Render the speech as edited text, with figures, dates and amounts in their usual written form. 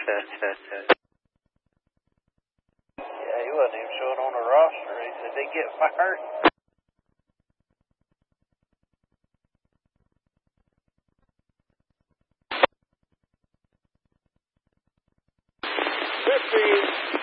Yeah, he wasn't even showing on the roster. He said they get fired. Good for you.